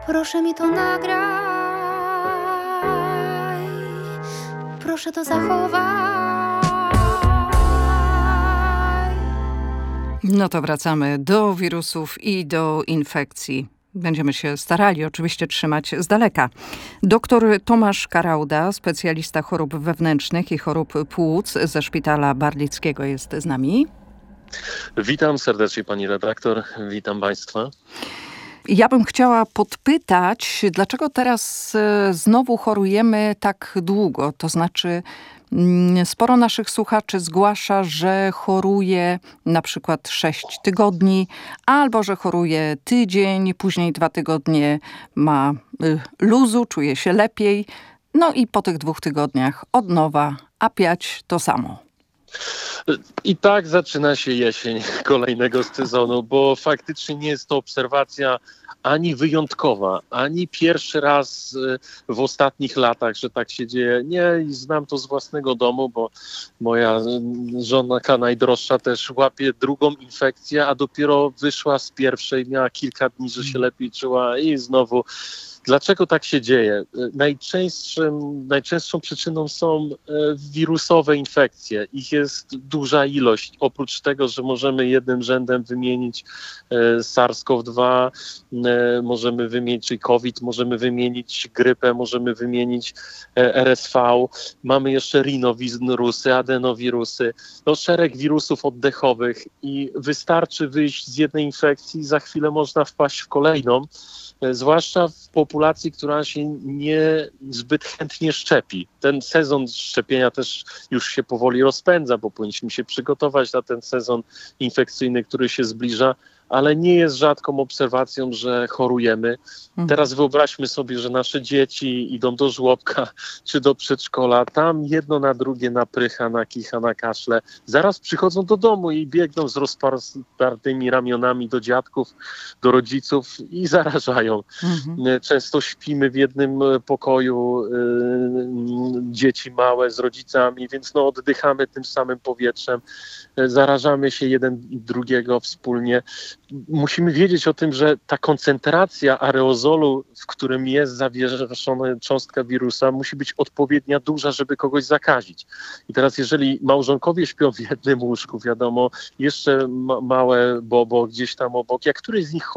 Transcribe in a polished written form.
Proszę mi to nagraj, proszę to zachowaj. No to wracamy do wirusów i do infekcji. Będziemy się starali oczywiście trzymać z daleka. Doktor Tomasz Karauda, specjalista chorób wewnętrznych i chorób płuc ze Szpitala Barlickiego jest z nami. Witam serdecznie pani redaktor, witam państwa. Ja bym chciała podpytać, dlaczego teraz znowu chorujemy tak długo? To znaczy, sporo naszych słuchaczy zgłasza, że choruje na przykład 6 tygodni, albo że choruje tydzień, później 2 tygodnie ma luzu, czuje się lepiej. No i po tych 2 tygodniach od nowa, a piać to samo. I tak zaczyna się jesień kolejnego sezonu, bo faktycznie nie jest to obserwacja ani wyjątkowa, ani pierwszy raz w ostatnich latach, że tak się dzieje. Nie, i znam to z własnego domu, bo moja żonka najdroższa też łapie drugą infekcję, a dopiero wyszła z pierwszej, miała kilka dni, że się lepiej czuła i znowu. Dlaczego tak się dzieje? Najczęstszą przyczyną są wirusowe infekcje. Ich jest duża ilość. Oprócz tego, że możemy jednym rzędem wymienić SARS-CoV-2, możemy wymienić, czyli COVID, możemy wymienić grypę, możemy wymienić RSV. Mamy jeszcze rinowirusy, adenowirusy, szereg wirusów oddechowych i wystarczy wyjść z jednej infekcji, za chwilę można wpaść w kolejną. Zwłaszcza w populacji, która się nie zbyt chętnie szczepi. Ten sezon szczepienia też już się powoli rozpędza, bo powinniśmy się przygotować na ten sezon infekcyjny, który się zbliża, ale nie jest rzadką obserwacją, że chorujemy. Teraz wyobraźmy sobie, że nasze dzieci idą do żłobka czy do przedszkola, tam jedno na drugie naprycha, nakicha, nakaszle. Zaraz przychodzą do domu i biegną z rozpartymi ramionami do dziadków, do rodziców i zarażają. Często śpimy w jednym pokoju, dzieci małe z rodzicami, więc oddychamy tym samym powietrzem, zarażamy się jeden drugiego wspólnie. Musimy wiedzieć o tym, że ta koncentracja aerozolu, w którym jest zawieszona cząstka wirusa, musi być odpowiednia duża, żeby kogoś zakazić. I teraz jeżeli małżonkowie śpią w jednym łóżku, wiadomo, jeszcze małe bobo gdzieś tam obok, jak któryś z nich